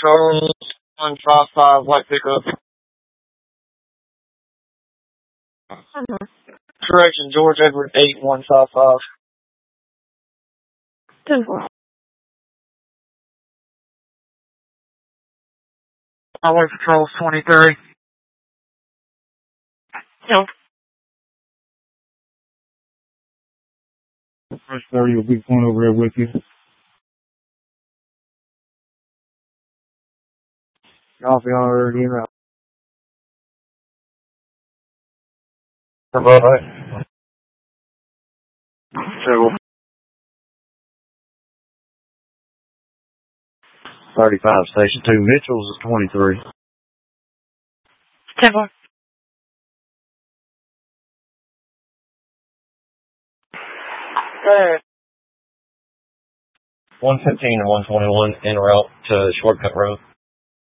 Charles 155 white pickup. Correction, George Edward 8155. 10-4. Highway Patrol 23. No. First 30 will be going over there with you. Copy on our email. Right. So 35, Station 2. Mitchell's is 23. 10-4. Hey. 115 and 121 en route to Shortcut Road.